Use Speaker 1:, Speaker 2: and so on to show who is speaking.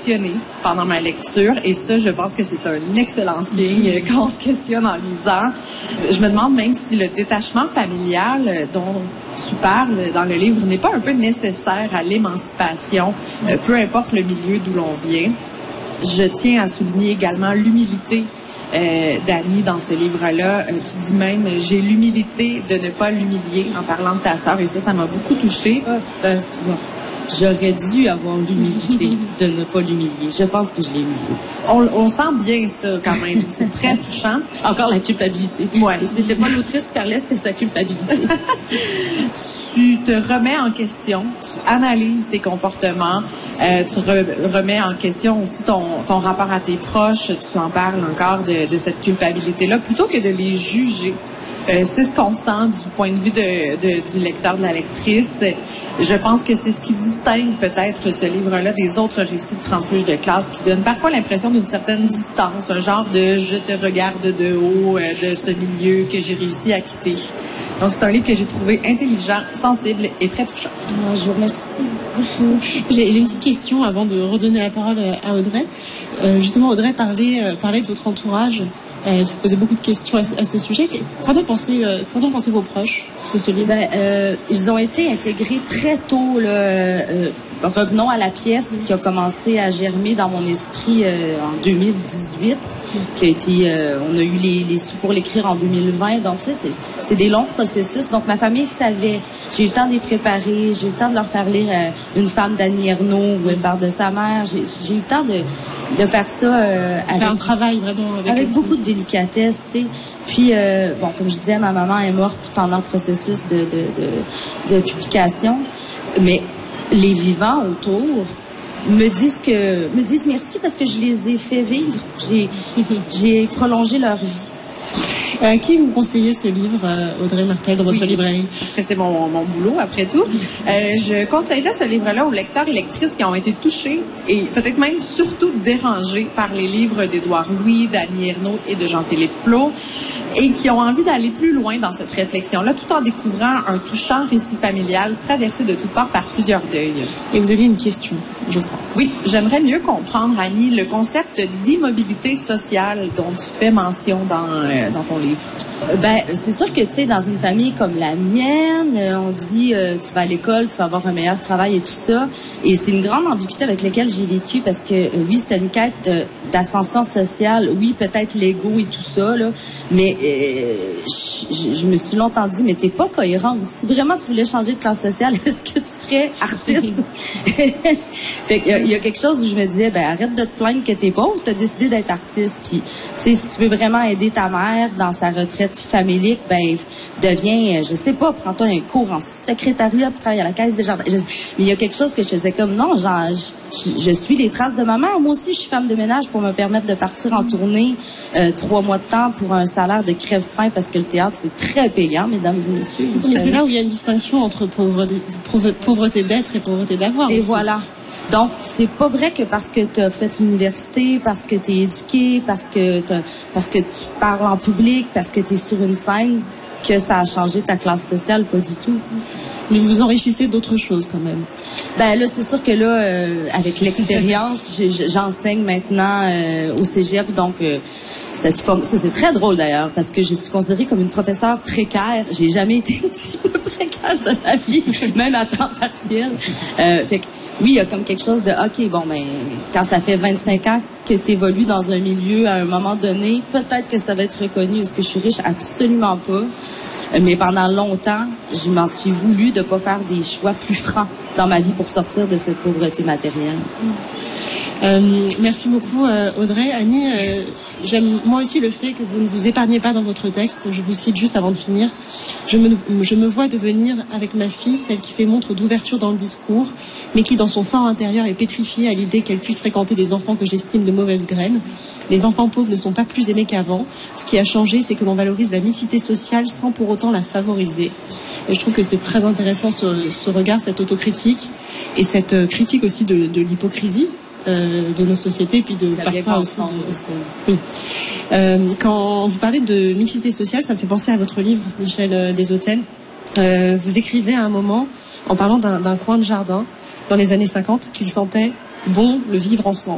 Speaker 1: questionner pendant ma lecture et ça, je pense que c'est un excellent signe quand on se questionne en lisant. Je me demande même si le détachement familial dont tu parles dans le livre n'est pas un peu nécessaire à l'émancipation, peu importe le milieu d'où l'on vient. Je tiens à souligner également l'humilité d'Annie dans ce livre-là. Tu dis même « j'ai l'humilité de ne pas l'humilier » en parlant de ta sœur et ça m'a beaucoup touchée.
Speaker 2: Excuse-moi. J'aurais dû avoir l'humilité de ne pas l'humilier. Je pense que je l'ai humilié.
Speaker 1: On sent bien ça quand même. C'est très touchant.
Speaker 2: Encore la culpabilité.
Speaker 1: Ouais.
Speaker 2: C'était pas l'autrice qui parlait, c'était sa culpabilité.
Speaker 1: Tu te remets en question, tu analyses tes comportements, tu remets en question aussi ton rapport à tes proches, tu en parles encore de cette culpabilité-là, plutôt que de les juger. C'est ce qu'on sent du point de vue du lecteur, de la lectrice. Je pense que c'est ce qui distingue peut-être ce livre-là des autres récits de transfuges de classe qui donnent parfois l'impression d'une certaine distance, un genre de « je te regarde de haut » de ce milieu que j'ai réussi à quitter. Donc c'est un livre que j'ai trouvé intelligent, sensible et très touchant.
Speaker 2: Je vous remercie beaucoup.
Speaker 3: J'ai une petite question avant de redonner la parole à Audrey. Justement, Audrey parlait de votre entourage. Elle se posait beaucoup de questions à ce sujet. Qu'en ont pensé vos proches de ce livre?
Speaker 2: Ils ont été intégrés très tôt. Revenons à la pièce qui a commencé à germer dans mon esprit en 2018. Qui a été, on a eu les sous pour l'écrire en 2020. Donc, tu sais, c'est des longs processus. Donc, ma famille savait. J'ai eu le temps de les préparer. J'ai eu le temps de leur faire lire Une femme d'Annie Ernaux où elle parle de sa mère. J'ai eu le temps de faire ça avec
Speaker 3: un travail vraiment
Speaker 2: avec beaucoup de délicatesse, tu sais. Puis, comme je disais, ma maman est morte pendant le processus de publication. Mais les vivants autour me disent merci parce que je les ai fait vivre. J'ai prolongé leur vie.
Speaker 3: À qui vous conseillez ce livre, Audrey Martel, dans votre librairie?
Speaker 1: Parce que c'est mon boulot, après tout. Je conseillerais ce livre-là aux lecteurs et lectrices qui ont été touchés et peut-être même surtout dérangés par les livres d'Édouard Louis, d'Annie Ernaux et de Jean-Philippe Plot et qui ont envie d'aller plus loin dans cette réflexion-là tout en découvrant un touchant récit familial traversé de toutes parts par plusieurs deuils.
Speaker 3: Et vous aviez une question, je crois.
Speaker 1: Oui, j'aimerais mieux comprendre, Annie, le concept d'immobilité sociale dont tu fais mention dans ton livre.
Speaker 2: C'est sûr que, tu sais, dans une famille comme la mienne, on dit tu vas à l'école, tu vas avoir un meilleur travail et tout ça. Et c'est une grande ambiguïté avec laquelle j'ai vécu parce que, oui, c'était une quête d'ascension sociale. Oui, peut-être l'ego et tout ça, là. Mais je me suis longtemps dit, mais t'es pas cohérente. Si vraiment tu voulais changer de classe sociale, est-ce que tu ferais artiste? Fait qu'il y a quelque chose où je me disais, arrête de te plaindre que t'es pauvre, t'as décidé d'être artiste. Puis, tu sais, si tu veux vraiment aider ta mère dans sa retraite familique, deviens, je sais pas, prends-toi un cours en secrétariat pour travailler à la caisse des jardins. Mais il y a quelque chose que je faisais comme, non, je suis les traces de ma mère. Moi aussi, je suis femme de ménage pour me permettre de partir en tournée 3 mois de temps pour un salaire de crève-faim parce que le théâtre, c'est très payant, mesdames et messieurs.
Speaker 3: Mais c'est là où il y a une distinction entre pauvreté d'être et pauvreté d'avoir.
Speaker 2: Et
Speaker 3: aussi.
Speaker 2: Voilà. Donc, c'est pas vrai que parce que tu as fait l'université, parce que tu es éduqué, parce que tu parles en public, parce que tu es sur une scène, que ça a changé ta classe sociale, pas du tout.
Speaker 3: Mais vous enrichissez d'autres choses quand même.
Speaker 2: Là, c'est sûr que là, avec l'expérience, j'enseigne maintenant au cégep, donc ça c'est très drôle d'ailleurs, parce que je suis considérée comme une professeure précaire. J'ai jamais été aussi peu précaire de ma vie, même à temps partiel. Fait que, oui, il y a comme quelque chose de, quand ça fait 25 ans que tu évolues dans un milieu, à un moment donné, peut-être que ça va être reconnu. Est-ce que je suis riche? Absolument pas. Mais pendant longtemps, je m'en suis voulu de pas faire des choix plus francs dans ma vie pour sortir de cette pauvreté matérielle.
Speaker 3: Merci beaucoup, Audrey. Annie, j'aime moi aussi le fait que vous ne vous épargnez pas dans votre texte. Je vous cite juste avant de finir. Je me vois devenir avec ma fille celle qui fait montre d'ouverture dans le discours, mais qui dans son fort intérieur est pétrifiée à l'idée qu'elle puisse fréquenter des enfants que j'estime de mauvaise graine. Les enfants pauvres ne sont pas plus aimés qu'avant. Ce qui a changé, c'est que l'on valorise la mixité sociale sans pour autant la favoriser. Et je trouve que c'est très intéressant ce regard, cette autocritique et cette critique aussi de l'hypocrisie de nos sociétés, puis de parfois aussi oui. Quand vous parlez de mixité sociale, ça me fait penser à votre livre, Michel Deshôtels. Vous écrivez à un moment, en parlant d'un coin de jardin dans les années 50, qu'il sentait bon le vivre ensemble.